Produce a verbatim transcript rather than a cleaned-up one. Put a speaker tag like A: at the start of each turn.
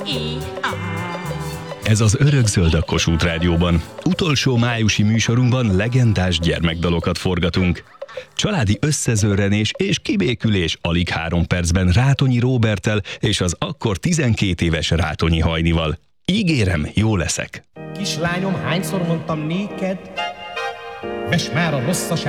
A: Ez az Örökzöld a Kossuth Rádióban. Utolsó májusi műsorunkban legendás gyermekdalokat forgatunk. Családi összezörrenés és kibékülés alig három percben Rátonyi Róberttel és az akkor tizenkét éves Rátonyi Hajnival. Ígérem, jó leszek!
B: Kislányom, hányszor mondtam néked, vess már a rosszas